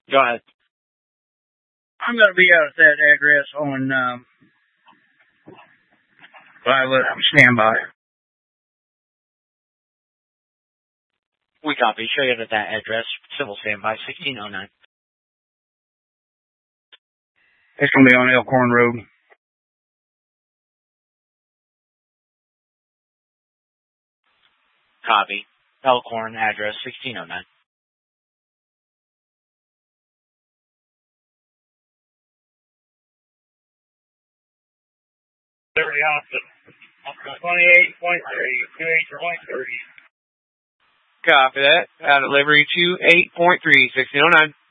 Go ahead. I'm going to be out at that address on standby. We copy. Show you at that address. Civil standby, 1609. It's going to be on Elkhorn Road. Copy. Elkhorn address, 1609. Opposite. 28.3, 28.3. Copy that. Out at Liberty 28.3, 1609.